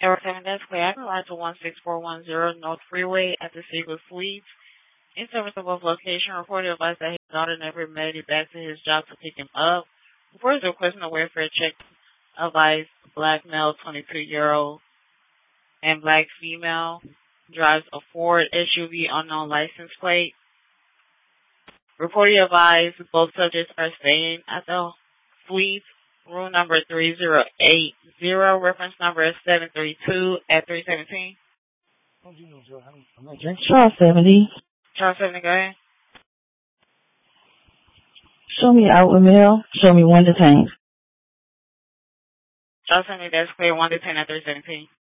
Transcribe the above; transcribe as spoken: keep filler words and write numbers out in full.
Arizona Desk, I can ride to one six four one zero North Freeway at the Seawood Suites. In service of both location, reported advised that his daughter never made it back to his job to pick him up. Before his requesting a welfare check, advised black male, twenty-two-year-old, and black female, drives a Ford S U V unknown license plate. Reported advised both subjects are staying at the suites. Room number three zero eight zero, reference number is seven three two at three seventeen. Charles seventy. Charles seventy, go ahead. Show me outward mail. Show me one detained. Charles seventy, that's clear, one to ten at three seventeen.